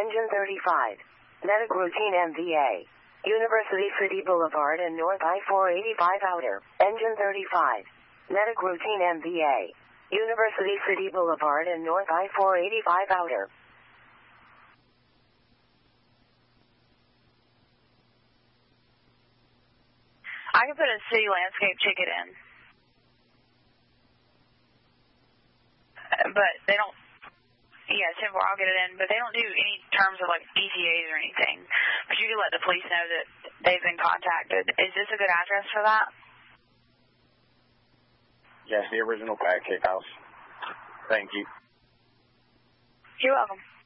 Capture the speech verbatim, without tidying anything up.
Engine thirty-five. Medic routine M V A. University City Boulevard and North I four eighty-five Outer. Engine thirty-five. Medic routine M V A. University City Boulevard and North I four eighty-five Outer. I can put a city landscape ticket in. But they don't, yeah, ten four, I'll get it in, but they don't do any terms of like E T As or anything. But you can let the police know that they've been contacted. Is this a good address for that? Yes, the original Pancake House. Thank you. You're welcome.